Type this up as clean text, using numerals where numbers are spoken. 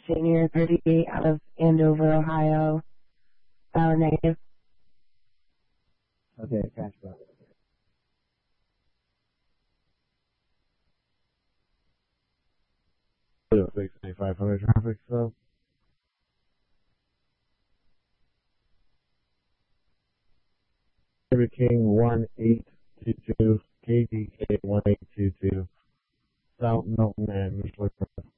Senior, 38, out of Andover, Ohio. Negative. Okay, catch back. 69500 traffic, so. David King 1822, KDK 1822, South Milton and Michigan.